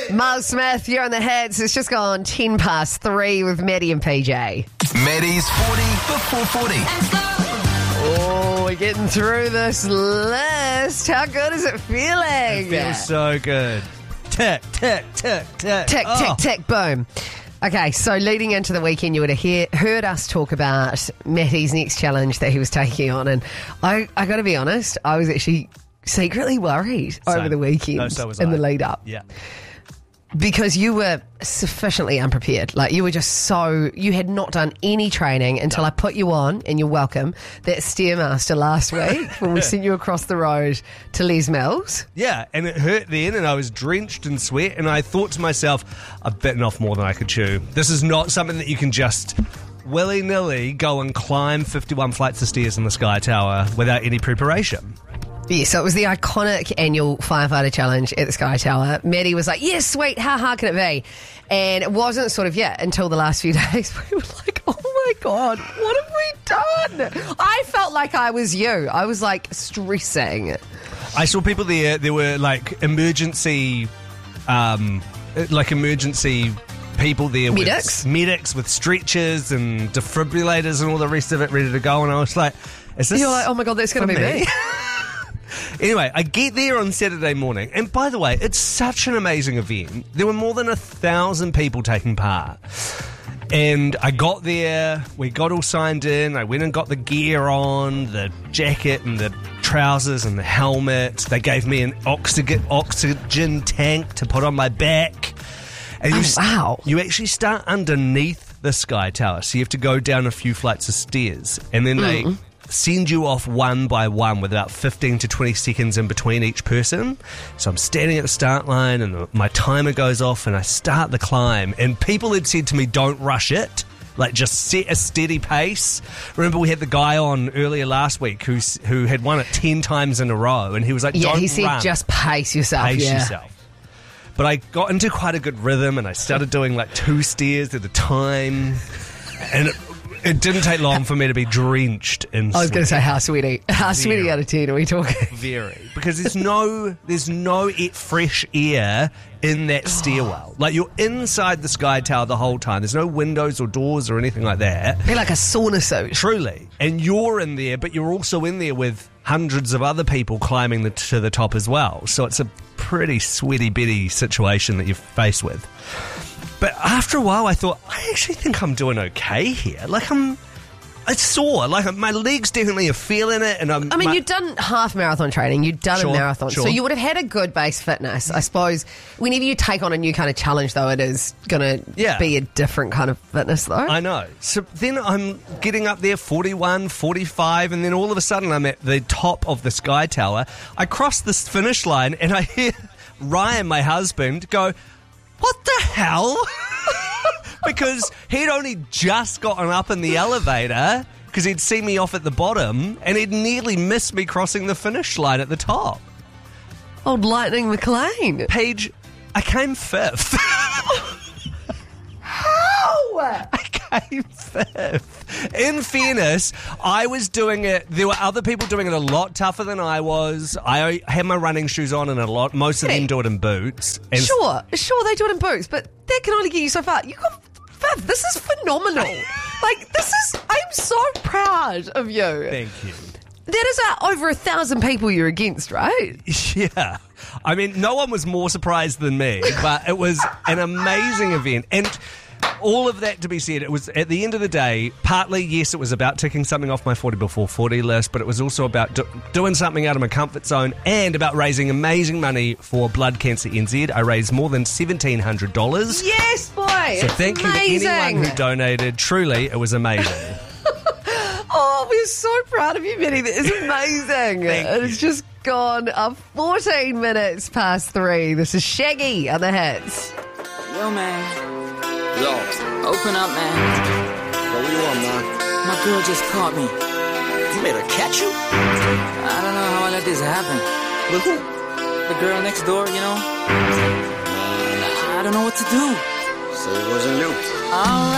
Miles Smith, you're on the hits. It's just gone 10 past 3 with Maddie and PJ. Maddie's 40 before 40. Oh, we're getting through this list. How good is it feeling? It feels so good. Tick, tick, tick, tick. Tick, tick, tick, boom. Okay, so leading into the weekend, you would have heard us talk about Matty's next challenge that he was taking on. And I got to be honest, I was actually secretly worried over the weekend in the lead up. Yeah. Because you were sufficiently unprepared. Like, you were just you had not done any training until I put you on, and you're welcome, that Stairmaster last week when we sent you across the road to Les Mills. Yeah, and it hurt then, and I was drenched in sweat, and I thought to myself, I've bitten off more than I could chew. This is not something that you can just willy-nilly go and climb 51 flights of stairs in the Sky Tower without any preparation. Yeah, so it was the iconic annual firefighter challenge at the Sky Tower. Maddie was like, yes, sweet, how hard can it be? And it wasn't until the last few days we were like, oh my God, what have we done? I felt like I was you. I was like stressing. I saw people there were like emergency people there medics with stretchers and defibrillators and all the rest of it ready to go, and I was like, is this... You're like, oh my God, that's going to be me. Anyway, I get there on Saturday morning, and by the way, it's such an amazing event. There were more than 1,000 people taking part. And I got there, we got all signed in, I went and got the gear on, the jacket and the trousers and the helmet. They gave me an oxygen tank to put on my back. And you actually start underneath the Sky Tower, so you have to go down a few flights of stairs, and then they send you off one by one with about 15 to 20 seconds in between each person. So I'm standing at the start line, and my timer goes off, and I start the climb, and people had said to me, don't rush it, like just set a steady pace. Remember, we had the guy on earlier last week who had won it 10 times in a row, and he was like, don't run. He said just pace yourself. Pace yourself. But I got into quite a good rhythm, and I started doing like 2 stairs at a time, and it didn't take long for me to be drenched in sweat. I was going to say, how sweaty? How sweaty out of 10 are we talking? Very. Because there's no fresh air in that stairwell. Like, you're inside the Sky Tower the whole time. There's no windows or doors or anything like that. Be like a sauna suit. Truly. And you're in there, but you're also in there with hundreds of other people climbing to the top as well. So it's a pretty sweaty-betty situation that you're faced with. But after a while, I thought, I actually think I'm doing okay here. Like, it's sore. Like, my legs definitely are feeling it. And you've done half marathon training. You've done a marathon. Sure. So you would have had a good base fitness. I suppose whenever you take on a new kind of challenge, though, it is going to be a different kind of fitness, though. I know. So then I'm getting up there, 41, 45, and then all of a sudden I'm at the top of the Sky Tower. I cross this finish line, and I hear Ryan, my husband, go, what the hell? Because he'd only just gotten up in the elevator because he'd seen me off at the bottom, and he'd nearly missed me crossing the finish line at the top. Old Lightning McLean. Paige, I came 5th. How? I came 5th. In fairness, I was doing it. There were other people doing it a lot tougher than I was. I had my running shoes on, and most of them do it in boots. And sure, they do it in boots, but that can only get you so far. You got 5th. This is phenomenal. I'm so proud of you. Thank you. That is over 1,000 people you're against, right? Yeah. I mean, no one was more surprised than me, but it was an amazing event. And all of that to be said, it was, at the end of the day, partly, yes, it was about ticking something off my 40 before 40 list, but it was also about doing something out of my comfort zone and about raising amazing money for Blood Cancer NZ. I raised more than $1,700. Yes, boy! So thank you to anyone who donated. Truly, it was amazing. Oh, we're so proud of you, Minnie. That is amazing. It's just gone 14 minutes past 3. This is Shaggy on the hits. Yo, man. Yo, open up, man. Yo, what you want, man? My girl just caught me. You made her catch you? I don't know how I let this happen. With who? The girl next door, you know? I don't know what to do. So it wasn't you. Alright.